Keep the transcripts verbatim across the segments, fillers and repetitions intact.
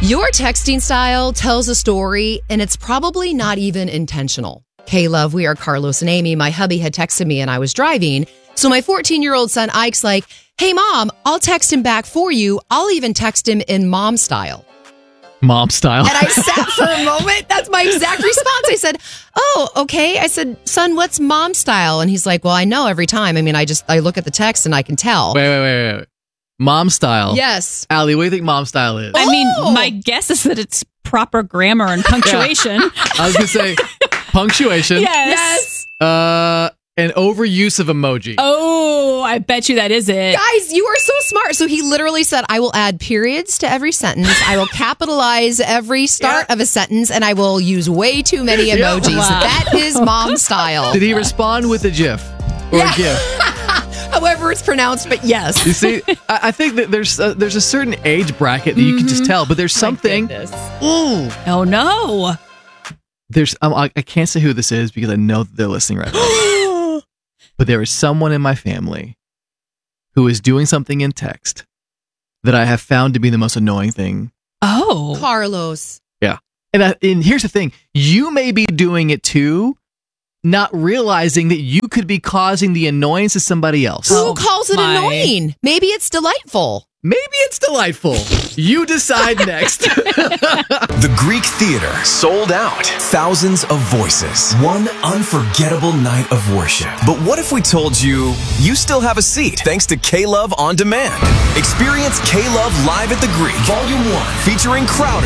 Your texting style tells a story, and it's probably not even intentional. Hey, love, we are Carlos and Amy. My hubby had texted me and I was driving. So my fourteen-year-old son, Ike's like, hey, Mom, I'll text him back for you. I'll even text him in mom style. Mom style. And I sat for a moment. That's my exact response. I said, oh, okay. I said, son, what's mom style? And he's like, well, I know every time. I mean, I just, I look at the text and I can tell. Wait, wait, wait, wait. Mom style. Yes. Allie, what do you think mom style is? I mean, Oh! my guess is that it's proper grammar and punctuation. I was going to say punctuation. Yes. Yes. Uh, an overuse of emoji. Oh, I bet you that is it. Guys, you are so smart. So he literally said, I will add periods to every sentence. I will capitalize every start Yeah. of a sentence, and I will use way too many Yeah. emojis. Wow. That is mom style. Did he respond with a GIF or Yeah. a GIF? However it's pronounced, but yes. You see, I, I think that there's a, there's a certain age bracket that you can just tell, but there's something. Ooh, Oh, no. there's um, I, I can't say who this is because I know that they're listening right now. But there is someone in my family who is doing something in text that I have found to be the most annoying thing. Oh. Carlos. Yeah, and I, and here's the thing: you may be doing it too, not realizing that you could be causing the annoyance to somebody else. Who Oh, calls it my. annoying? Maybe it's delightful. Maybe it's delightful. You decide next. The Greek Theater sold out. Thousands of voices. One unforgettable night of worship. But what if we told you you still have a seat thanks to K-Love On Demand? Experience K-Love live at the Greek, Volume one, featuring Crowder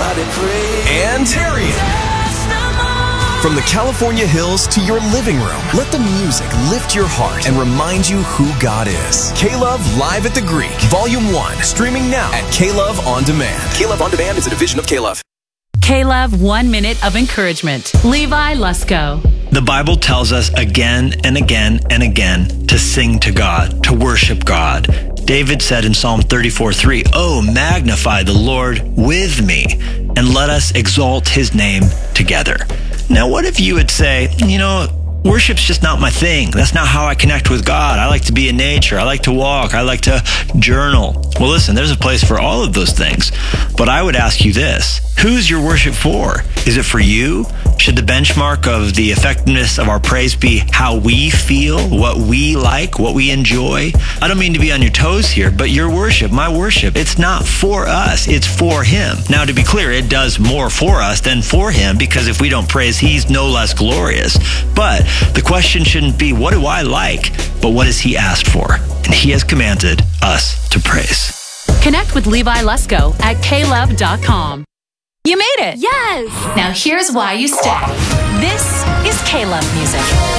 and Darian. From the California hills to your living room, let the music lift your heart and remind you who God is. K-Love Live at the Greek, Volume one, streaming now at K-Love On Demand. K-Love On Demand is a division of K-Love. K-Love One Minute of Encouragement. Levi Lusko. The Bible tells us again and again and again to sing to God, to worship God. David said in Psalm thirty-four three, "Oh, magnify the Lord with me, and let us exalt his name together." Now, what if you would say, you know, worship's just not my thing. That's not how I connect with God. I like to be in nature. I like to walk. I like to journal. Well, listen, there's a place for all of those things. But I would ask you this. Who's your worship for? Is it for you? Should the benchmark of the effectiveness of our praise be how we feel, what we like, what we enjoy? I don't mean to be on your toes here, but your worship, my worship, it's not for us. It's for him. Now, to be clear, it does more for us than for him, because if we don't praise, he's no less glorious. But the question shouldn't be, what do I like? But what has he asked for? And he has commanded us to praise. Connect with Levi Lusko at K love dot com. You made it. Yes! Now here's why you stay. This is K-Love music.